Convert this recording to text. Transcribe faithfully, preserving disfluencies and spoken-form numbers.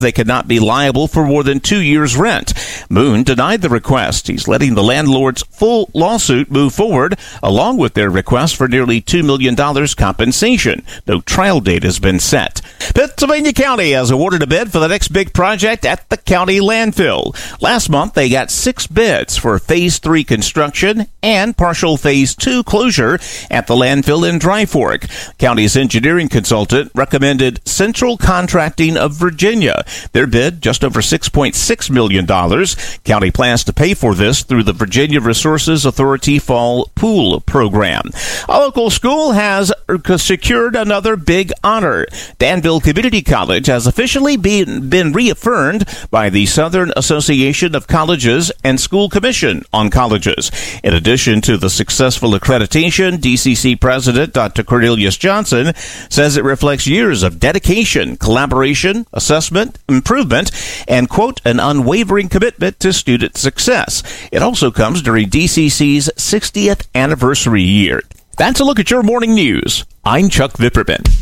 they could not be liable for more than two years' rent. Moon denied the request. He's letting the landlord's full lawsuit move forward, along with their request for nearly two million dollars compensation. No trial date has been set. Pennsylvania County has awarded a bid for the next big project at the county landfill. Last month, they got six bids for Phase three construction and partial Phase two closure at the landfill in Dry Fork. County's engineering consultant recommended Central Contracting of Virginia. Their bid, just over six point six million dollars. County plans to pay for this through the Virginia Resources Authority Fall Pool Program. A local school has secured another big honor. Danville Community College has officially been, been reaffirmed by the Southern Association of Colleges and School Commission on Colleges. In addition to the successful accreditation, D C C President Doctor Cornelius Johnson says it reflects years of dedication, collaboration, assessment, improvement, and, quote, an unwavering commitment to student success. It also comes during D C C's sixtieth anniversary year. That's a look at your morning news. I'm Chuck Vipperman.